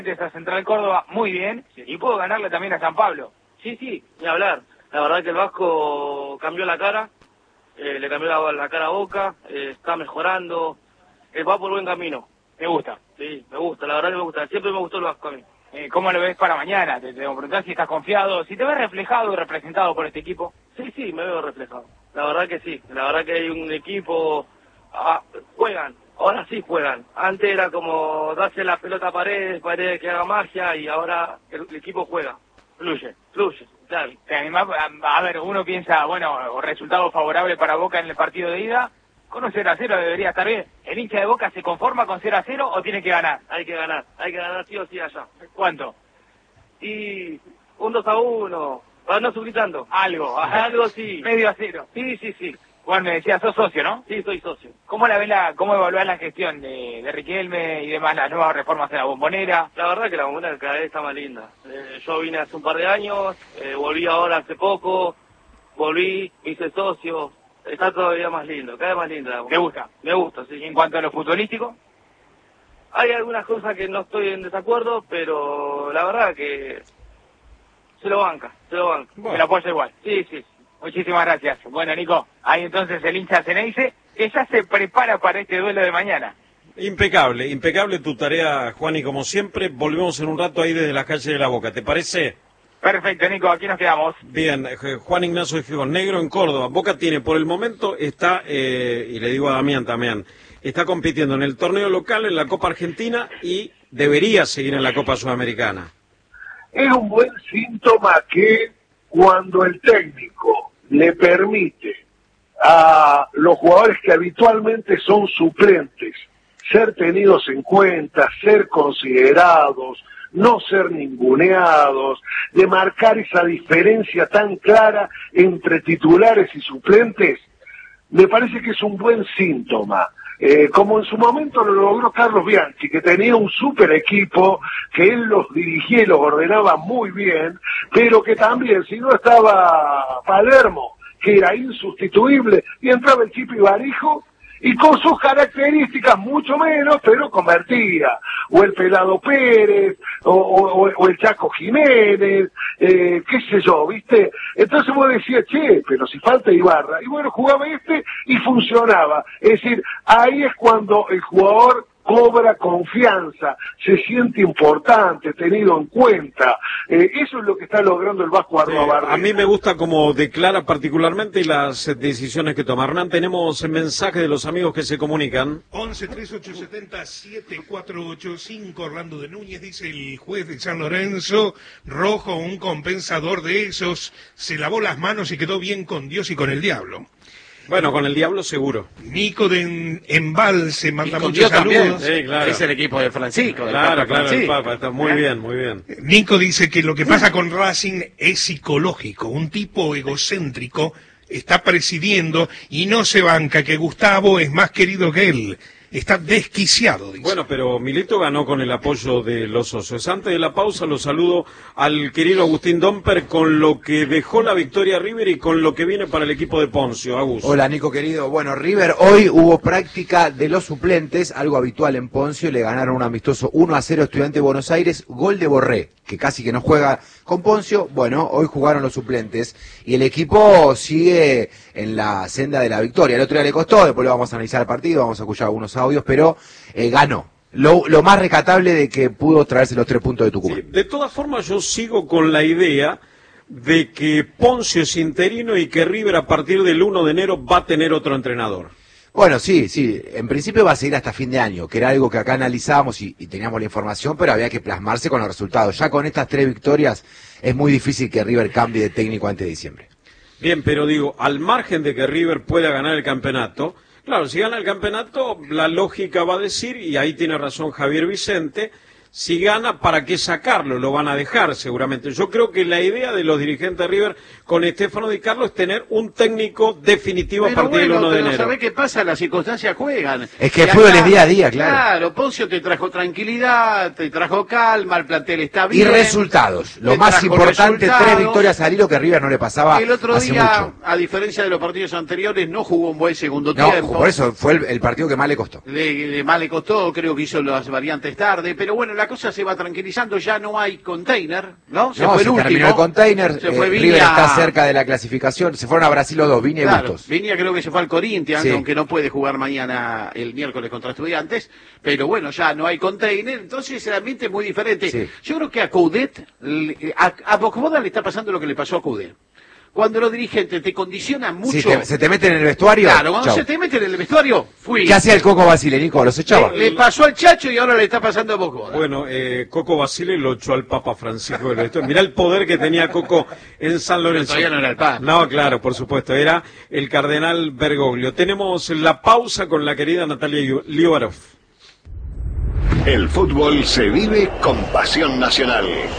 A Central Córdoba muy bien y pudo ganarle también a San Pablo. Sí, ni hablar. La verdad que el Vasco cambió la cara, le cambió la cara a Boca, está mejorando, va por buen camino. ¿Te gusta? Sí, me gusta, la verdad que me gusta. Siempre me gustó el Vasco a mí. ¿Cómo lo ves para mañana? Te preguntás si estás confiado, si te ves reflejado y representado por este equipo. Sí, me veo reflejado. La verdad que sí. La verdad que hay un equipo... juegan. Ahora sí juegan. Antes era como darse la pelota a Paredes que haga magia, y ahora el equipo juega. Fluye, claro. ¿Te animás? A ver, uno piensa, bueno, resultado favorable para Boca en el partido de ida. Con un 0-0 debería estar bien. ¿El hincha de Boca se conforma con 0-0 o tiene que ganar? Hay que ganar sí o sí allá. ¿Cuánto? Y un 2-1, para no subir tanto. Algo sí. Medio a cero. Sí. Juan, me decía, sos socio, ¿no? Sí, soy socio. ¿Cómo evaluás la gestión de Riquelme y demás, las nuevas reformas de la Bombonera? La verdad que la Bombonera cada vez está más linda. Yo vine hace un par de años, volví ahora hace poco, me hice socio, está todavía más lindo, cada vez más linda. ¿Te gusta? Me gusta, sí. ¿Y en cuanto a lo futbolístico? Hay algunas cosas que no estoy en desacuerdo, pero la verdad que se lo banca. Bueno. ¿Me lo apoya igual? Sí. Muchísimas gracias. Bueno, Nico, ahí entonces el hincha Ceneice, que ya se prepara para este duelo de mañana. Impecable tu tarea, Juan, y como siempre, volvemos en un rato ahí desde la calle de La Boca, ¿te parece? Perfecto, Nico, aquí nos quedamos. Bien, Juan Ignacio de Gijón, Negro en Córdoba. Boca tiene, por el momento, y le digo a Damián también, está compitiendo en el torneo local, en la Copa Argentina, y debería seguir en la Copa Sudamericana. Es un buen síntoma que cuando el técnico le permite a los jugadores que habitualmente son suplentes ser tenidos en cuenta, ser considerados, no ser ninguneados, de marcar esa diferencia tan clara entre titulares y suplentes, me parece que es un buen síntoma. Como en su momento lo logró Carlos Bianchi, que tenía un super equipo, que él los dirigía y los ordenaba muy bien, pero que también, si no estaba Palermo, que era insustituible, y entraba el Chipi Barijo, y con sus características mucho menos, pero convertía, o el Pelado Pérez, o el Chaco Jiménez, qué sé yo, ¿viste? Entonces vos decías, pero si falta Ibarra, y bueno, jugaba y funcionaba, es decir, ahí es cuando el jugador cobra confianza, se siente importante, tenido en cuenta. Eso es lo que está logrando el Vasco Arrobarrena. A mí me gusta cómo declara particularmente las decisiones que toma. Hernán, tenemos mensaje de los amigos que se comunican. 11-3870-7485, Orlando de Núñez, dice el juez de San Lorenzo, Rojo, un compensador de esos, se lavó las manos y quedó bien con Dios y con el diablo. Bueno, con el diablo seguro. Nico de Embalse manda muchos También. saludos. Sí, claro. Es el equipo de Francisco. Claro, el Papa, está muy bien. Nico dice que lo que pasa con Racing es psicológico. Un tipo egocéntrico está presidiendo y no se banca que Gustavo es más querido que él. Está desquiciado, dice. Bueno, pero Milito ganó con el apoyo de los socios. Antes de la pausa los saludo al querido Agustín Domper con lo que dejó la victoria a River y con lo que viene para el equipo de Poncio. Agus. Hola, Nico, querido. Bueno, River, hoy hubo práctica de los suplentes, algo habitual en Poncio. Le ganaron un amistoso 1-0 Estudiante de Buenos Aires, gol de Borré, que casi que no juega con Poncio. Bueno, hoy jugaron los suplentes y el equipo sigue en la senda de la victoria. El otro día le costó, después lo vamos a analizar el partido, vamos a escuchar algunos audios, pero ganó. Lo más rescatable de que pudo traerse los 3 puntos de Tucumán. Sí, de todas formas, yo sigo con la idea de que Poncio es interino y que River a partir del 1 de enero va a tener otro entrenador. Bueno, sí, en principio va a seguir hasta fin de año, que era algo que acá analizábamos y teníamos la información, pero había que plasmarse con los resultados. Ya con estas 3 victorias es muy difícil que River cambie de técnico antes de diciembre. Bien, pero digo, al margen de que River pueda ganar el campeonato, claro, si gana el campeonato, la lógica va a decir, y ahí tiene razón Javier Vicente, si gana, ¿para qué sacarlo? Lo van a dejar seguramente. Yo creo que la idea de los dirigentes de River con Estefano Di Carlo es tener un técnico definitivo a partir del 1 de enero. ¿Sabés qué pasa? Las circunstancias juegan. Es que el fútbol es día a día, claro. Claro, Poncio te trajo tranquilidad, te trajo calma, el plantel está bien. Y resultados. Lo más importante, 3 victorias al hilo que River no le pasaba hace mucho. El otro día, a diferencia de los partidos anteriores, no jugó un buen segundo tiempo. Por eso fue el partido que más le costó. Más le costó, creo que hizo las variantes tarde, pero bueno, la cosa se va tranquilizando, ya no hay container, ¿no? Se terminó el container, se fue River Viña, está cerca de la clasificación, se fueron a Brasil los dos, Viña y claro, Bustos. Viña creo que se fue al Corinthians, Sí. aunque no puede jugar mañana el miércoles contra Estudiantes, pero bueno, ya no hay container, entonces el ambiente es muy diferente. Sí. Yo creo que a Coudet, a Bocomoda le está pasando lo que le pasó a Coudet. Cuando los dirigentes te condicionan mucho... Sí, se te meten en el vestuario. Claro, cuando chau. se te meten en el vestuario, fui. ¿Qué hacía el Coco Basile, Nico? ¿Los echaba? Le pasó al Chacho y ahora le está pasando a Bocomoda. Bueno, Coco Basile lo echó al Papa Francisco del Esto. Mirá el poder que tenía Coco en San Lorenzo. Todavía no era el Papa. No, claro, por supuesto, era el cardenal Bergoglio. Tenemos la pausa con la querida Natalia Liubarov. El fútbol se vive con pasión nacional.